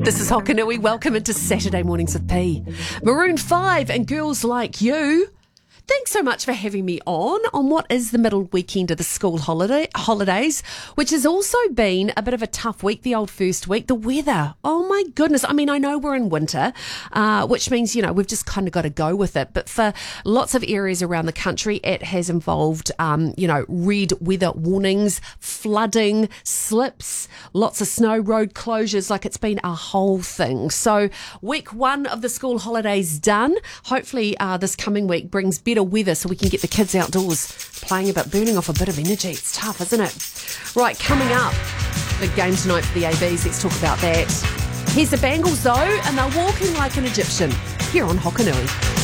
This is Hokanui. Welcome into Saturday Mornings with P. Maroon 5 and Girls Like You. Thanks so much for having me on what is the middle weekend of the school holidays, which has also been a bit of a tough week, the old first week. The weather, oh my goodness. I mean, I know we're in winter, which means, we've just kind of got to go with it. But for lots of areas around the country, it has involved, red weather warnings, flooding, slips, lots of snow, road closures. Like, it's been a whole thing. So week one of the school holidays done. Hopefully this coming week brings better weather so we can get the kids outdoors playing a bit, burning off a bit of energy. It's tough, isn't it? Right, coming up, big game tonight for the ABs. Let's talk about that. Here's the Bangles though, and they're walking like an Egyptian here on Hokanui.